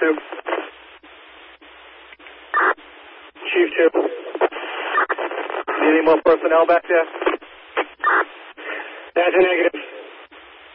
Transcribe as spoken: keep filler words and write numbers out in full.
two. Chief two. Any more personnel back there? That's a negative.